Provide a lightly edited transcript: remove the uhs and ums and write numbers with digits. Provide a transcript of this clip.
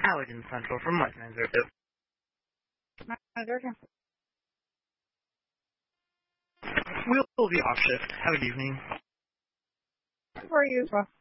Allergen Central from what 902? 902. We'll be off shift. Have a good evening. For you as well.